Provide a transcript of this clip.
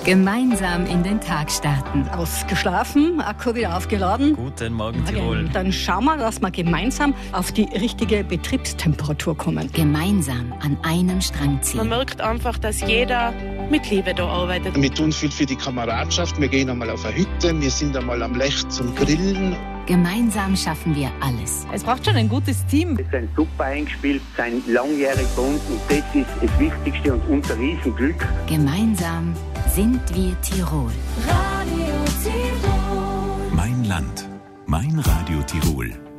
Gemeinsam in den Tag starten. Ausgeschlafen, Akku wieder aufgeladen. Guten Morgen, Tirol. Dann schauen wir, dass wir gemeinsam auf die richtige Betriebstemperatur kommen. Gemeinsam an einem Strang ziehen. Man merkt einfach, dass jeder mit Liebe da arbeitet. Wir tun viel für die Kameradschaft. Wir gehen einmal auf eine Hütte, wir sind einmal am Lech zum Grillen. Gemeinsam schaffen wir alles. Es braucht schon ein gutes Team. Wir sind super eingespielt, sind langjährig bei uns und das ist das Wichtigste und unser Riesenglück. Gemeinsam sind wir Tirol. Radio Tirol. Mein Land, mein Radio Tirol.